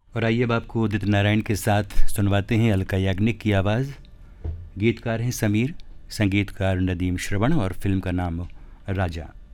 और आइए अब आपको उदित नारायण के साथ सुनवाते हैं अलका याग्निक की आवाज़। गीतकार हैं समीर, संगीतकार नदीम श्रवण और फिल्म का नाम राजा।